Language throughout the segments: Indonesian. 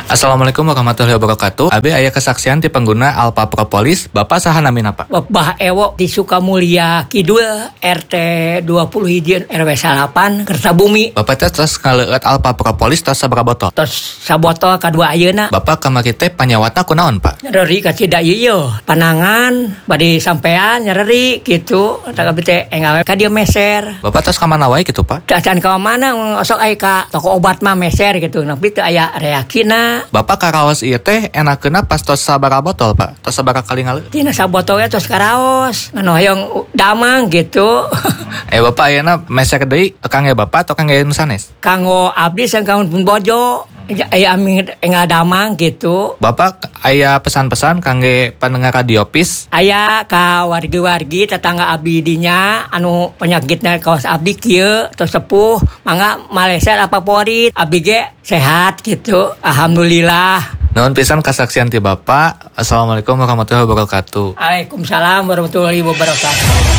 Assalamualaikum warahmatullahi wabarakatuh. Abi aya kesaksian ti pengguna Alpha Propolis, Bapak saha namina Pak? Bapak Ewo di Sukamulya Kidul RT 21 RW 8 Kertabumi. Bapak teh terus ngaleueut Alpha Propolis tos sabaraha botol? Tos sabotol kadua ayeuna. Bapak kamari teh panyawatna kunaon Pak? Nyeri ka cida ieu panangan bade sampean nyeri gitu. Tak abdi teh enggal ka dieu meser. Bapak tos ka mana wae gitu Pak? Can ka mana osok aya ka toko obat mah meser gitu. Tapi teu aya reaksina. Bapak karaos ieu teh enakeuna pas tos sabaraha botol Pak? Tos sabaraha kali ngaleueut? Tina sabotolnya tos karaos. Nganu hoyong damang gitu. Bapak ayeuna meser deui kangge Bapak atau kangge nu sanes? Kanggo abdi sang kanggo pun bojo. Aya amin enggak damang gitu. Bapak aya pesan-pesan kangge pendengar radio PIS? Aya ka wargi-wargi tetangga abdi dinya anu penyakitna kaos abdi kieu tos sepuh mangga Malaysia apa favorit abdi ge sehat gitu. Alhamdulillah. Nuhun pisan kasaksian ti Bapak. Assalamualaikum warahmatullahi wabarakatuh. Waalaikumsalam warahmatullahi wabarakatuh.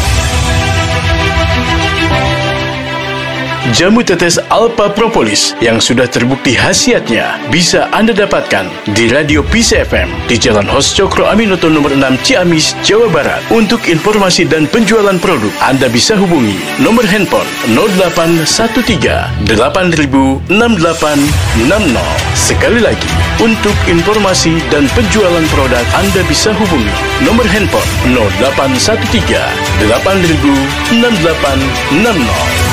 Jamu tetes Alpha Propolis yang sudah terbukti khasiatnya bisa Anda dapatkan di Radio PIS FM di Jalan Hos Cokro Aminoto nomor 6 Ciamis, Jawa Barat. Untuk informasi dan penjualan produk, Anda bisa hubungi nomor handphone 0813 8000 6860. Sekali lagi, untuk informasi dan penjualan produk, Anda bisa hubungi nomor handphone 0813 8000 6860.